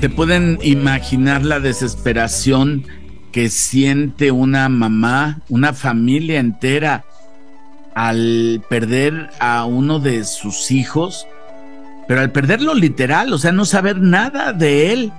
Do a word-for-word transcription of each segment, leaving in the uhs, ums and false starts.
¿Se pueden imaginar la desesperación que siente una mamá, una familia entera, al perder a uno de sus hijos? Pero al perderlo literal, o sea, no saber nada de él.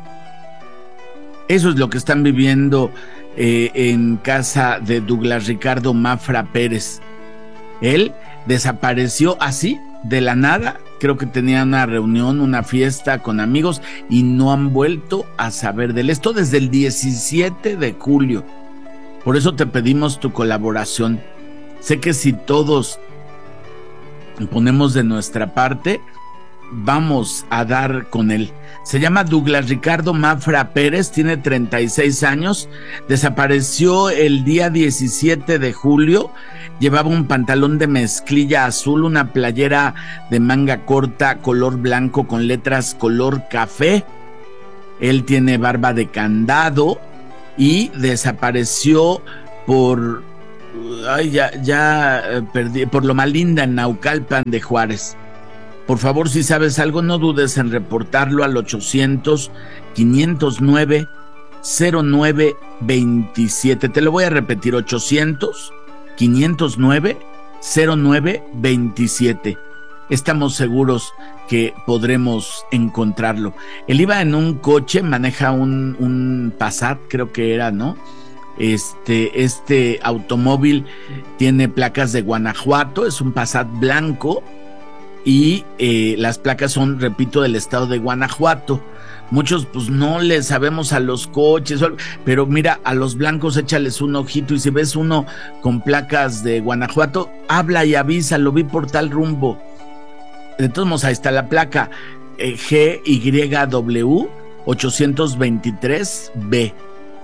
Eso es lo que están viviendo eh, en casa de Douglas Ricardo Mafra Pérez. Él desapareció así, de la nada. Creo que tenía una reunión, una fiesta con amigos y no han vuelto a saber de él. Esto desde el diecisiete de julio. Por eso te pedimos tu colaboración. Sé que si todos ponemos de nuestra parte, vamos a dar con él. Se llama Douglas Ricardo Mafra Pérez, tiene treinta y seis años, desapareció el día diecisiete de julio, llevaba un pantalón de mezclilla azul, una playera de manga corta color blanco con letras color café. Él tiene barba de candado y desapareció por, ay, ya, ya eh, perdí, por Loma Linda en Naucalpan de Juárez. Por favor, si sabes algo, no dudes en reportarlo al ochocientos, quinientos nueve, cero nueve veintisiete. Te lo voy a repetir, ochocientos, quinientos nueve, cero nueve veintisiete. Estamos seguros que podremos encontrarlo. Él iba en un coche, maneja un, un Passat, creo que era, ¿no? Este, este automóvil tiene placas de Guanajuato, es un Passat blanco. Y eh, las placas son, repito, del estado de Guanajuato. Muchos pues no le sabemos a los coches, pero mira, a los blancos échales un ojito y si ves uno con placas de Guanajuato, habla y avisa, lo vi por tal rumbo. De todos modos, ahí está la placa, eh, G Y W ochocientos veintitrés B.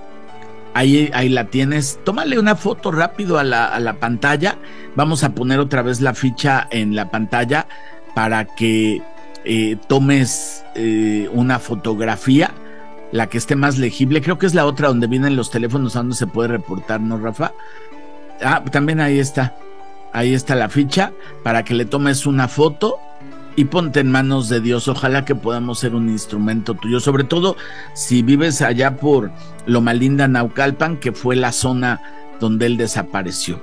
Ahí, ahí la tienes. Tómale una foto rápido a la, a la pantalla. Vamos a poner otra vez la ficha en la pantalla para que eh, tomes eh, una fotografía, la que esté más legible. Creo que es la otra donde vienen los teléfonos a donde se puede reportar, ¿no, Rafa? Ah, también ahí está. Ahí está la ficha para que le tomes una foto y ponte en manos de Dios. Ojalá que podamos ser un instrumento tuyo, sobre todo si vives allá por Loma Linda, Naucalpan, que fue la zona donde él desapareció.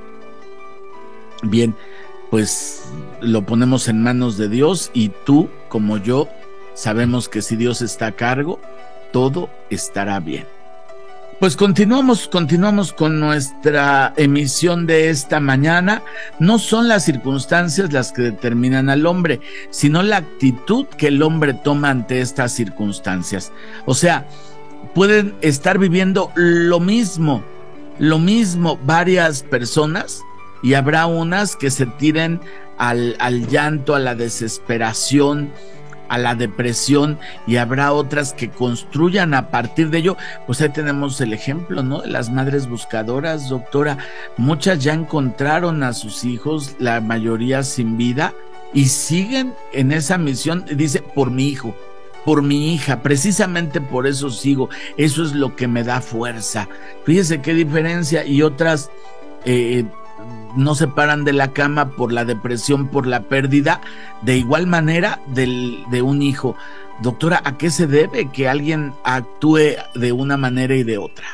Bien, pues lo ponemos en manos de Dios y tú, como yo, sabemos que si Dios está a cargo, todo estará bien. Pues continuamos, continuamos con nuestra emisión de esta mañana. No son las circunstancias las que determinan al hombre, sino la actitud que el hombre toma ante estas circunstancias. O sea, pueden estar viviendo lo mismo, lo mismo varias personas y habrá unas que se tiren al, al llanto, a la desesperación, a la depresión, y habrá otras que construyan a partir de ello. Pues ahí tenemos el ejemplo, ¿no? De las madres buscadoras, doctora. Muchas ya encontraron a sus hijos, la mayoría sin vida, y siguen en esa misión. Dice, por mi hijo, por mi hija, precisamente por eso sigo. Eso es lo que me da fuerza. Fíjese qué diferencia. Y otras eh, no se paran de la cama por la depresión, por la pérdida, de igual manera del, de un hijo. Doctora, ¿a qué se debe que alguien actúe de una manera y de otra?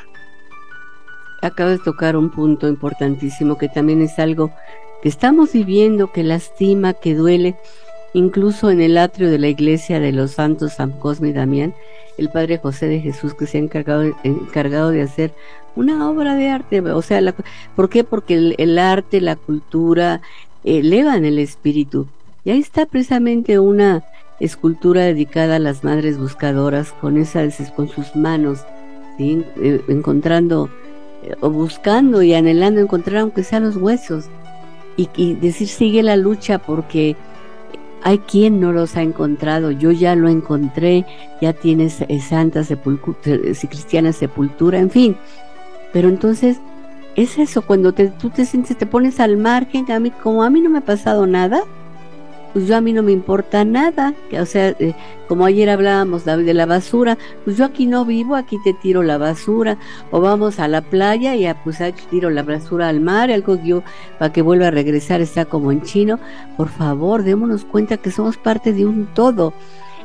Acabas de tocar un punto importantísimo que también es algo que estamos viviendo, que lastima, que duele. Incluso en el atrio de la iglesia de los santos San Cosme y Damián, el Padre José de Jesús, que se ha encargado, encargado de hacer una obra de arte, o sea, la, ¿por qué? Porque el, el arte, la cultura elevan el espíritu, y ahí está precisamente una escultura dedicada a las madres buscadoras, con esas, con sus manos, ¿sí? Eh, encontrando eh, o buscando y anhelando encontrar aunque sea los huesos, y, y decir sigue la lucha, porque hay quien no los ha encontrado. Yo ya lo encontré, ya tienes eh, santa sepultura, eh, cristiana sepultura, en fin. Pero entonces es eso, cuando te, tú te sientes, te pones al margen. A mí, como a mí no me ha pasado nada, pues yo a mí no me importa nada. O sea, eh, como ayer hablábamos, David, de la basura, pues yo aquí no vivo, aquí te tiro la basura. O vamos a la playa y a, pues aquí tiro la basura al mar, algo que yo, para que vuelva a regresar, está como en chino. Por favor, démonos cuenta que somos parte de un todo.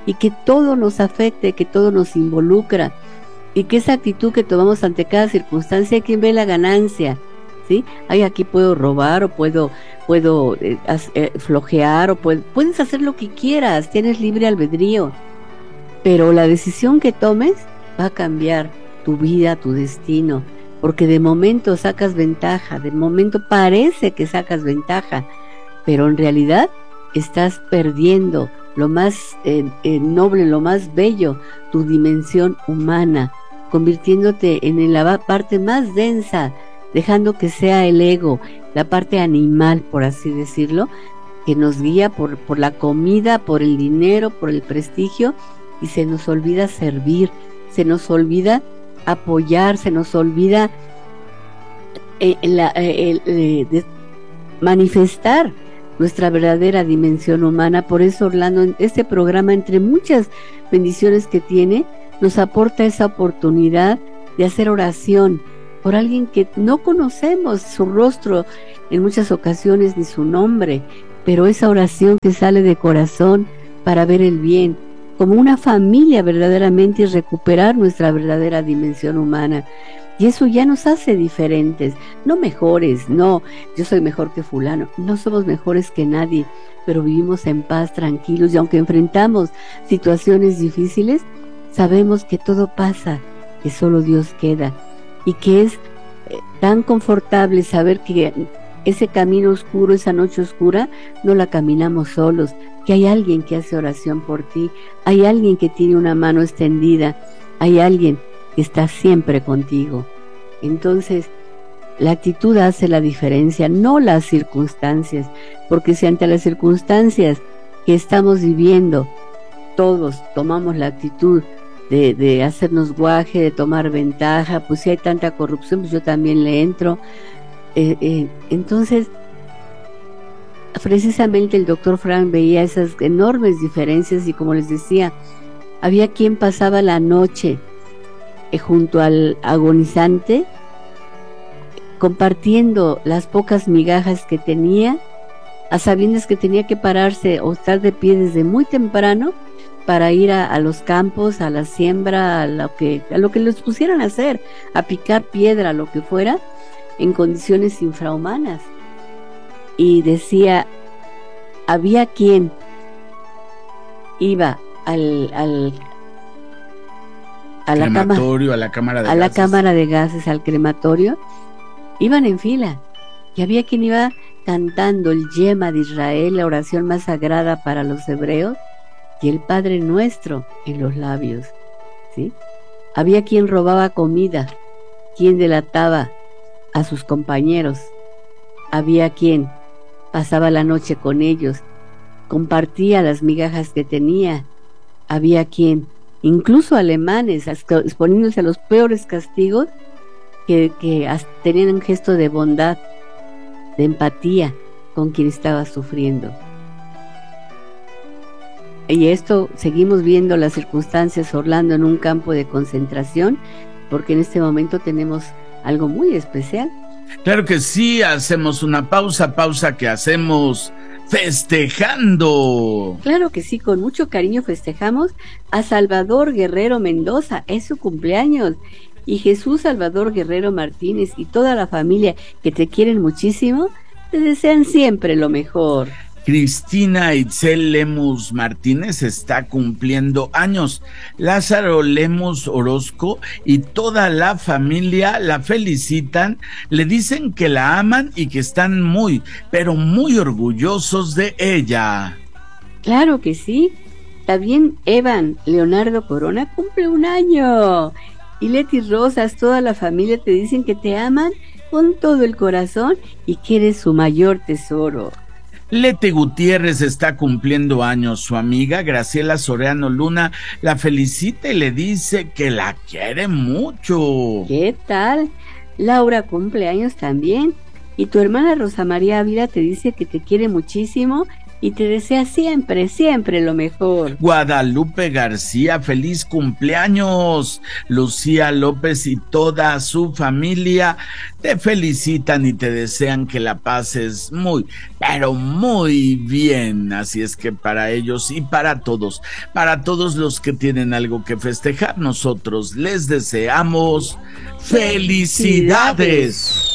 y que todo nos afecte, que todo nos involucra, y que esa actitud que tomamos ante cada circunstancia hay quien ve la ganancia, ¿sí? Ay, aquí puedo robar o puedo, puedo eh, eh, flojear o puedo, puedes hacer lo que quieras, tienes libre albedrío, pero la decisión que tomes va a cambiar tu vida, tu destino, porque de momento sacas ventaja, de momento parece que sacas ventaja, pero en realidad estás perdiendo lo más eh, eh, noble, lo más bello, tu dimensión humana, convirtiéndote en la parte más densa, dejando que sea el ego, la parte animal, por así decirlo, que nos guía por, por la comida, por el dinero, por el prestigio, y se nos olvida servir, se nos olvida apoyar, se nos olvida eh, la, eh, eh, de manifestar nuestra verdadera dimensión humana. Por eso, Orlando, en este programa, entre muchas bendiciones que tiene, nos aporta esa oportunidad de hacer oración por alguien que no conocemos su rostro en muchas ocasiones ni su nombre, pero esa oración que sale de corazón para ver el bien, como una familia verdaderamente, y recuperar nuestra verdadera dimensión humana. Y eso ya nos hace diferentes, no mejores, no, yo soy mejor que fulano, no somos mejores que nadie, pero vivimos en paz, tranquilos, y aunque enfrentamos situaciones difíciles, sabemos que todo pasa, que solo Dios queda, y que es eh, tan confortable saber que ese camino oscuro, esa noche oscura, no la caminamos solos, que hay alguien que hace oración por ti, hay alguien que tiene una mano extendida, hay alguien que está siempre contigo. Entonces, la actitud hace la diferencia, no las circunstancias, porque si ante las circunstancias que estamos viviendo, todos tomamos la actitud de, de hacernos guaje, de tomar ventaja, pues si hay tanta corrupción, pues yo también le entro. Eh, eh, entonces, precisamente el doctor Frank veía esas enormes diferencias y, como les decía, había quien pasaba la noche eh, junto al agonizante, compartiendo las pocas migajas que tenía, a sabiendas que tenía que pararse o estar de pie desde muy temprano para ir a, a los campos, a la siembra, a lo que a lo que les pusieran a hacer, a picar piedra, lo que fuera, en condiciones infrahumanas. Y decía, había quien iba al, al a la crematorio, cama, a la cámara de a gases. la cámara de gases, al crematorio, iban en fila, y había quien iba cantando el Yema de Israel, la oración más sagrada para los hebreos, y el Padre Nuestro en los labios, ¿sí? Había quien robaba comida, quien delataba a sus compañeros, había quien pasaba la noche con ellos, compartía las migajas que tenía, había quien, incluso alemanes, exponiéndose a los peores castigos, que, que tenían un gesto de bondad, de empatía con quien estaba sufriendo. Y esto, seguimos viendo las circunstancias, Orlando, en un campo de concentración, porque en este momento tenemos algo muy especial. Claro que sí, hacemos una pausa, pausa que hacemos festejando. Claro que sí, con mucho cariño festejamos a Salvador Guerrero Mendoza, es su cumpleaños, y Jesús Salvador Guerrero Martínez y toda la familia que te quieren muchísimo, te desean siempre lo mejor. Cristina Itzel Lemus Martínez está cumpliendo años. Lázaro Lemus Orozco y toda la familia la felicitan, le dicen que la aman y que están muy, pero muy orgullosos de ella. Claro que sí. También Evan Leonardo Corona cumple un año. Y Leti Rosas, toda la familia te dicen que te aman con todo el corazón y que eres su mayor tesoro. Lete Gutiérrez está cumpliendo años. Su amiga Graciela Soriano Luna la felicita y le dice que la quiere mucho. ¿Qué tal? Laura cumple años también. Y tu hermana Rosa María Ávila te dice que te quiere muchísimo y te desea siempre, siempre lo mejor. Guadalupe García, feliz cumpleaños. Lucía López y toda su familia te felicitan y te desean que la pases muy, pero muy bien. Así es que para ellos y para todos, para todos los que tienen algo que festejar, nosotros les deseamos felicidades.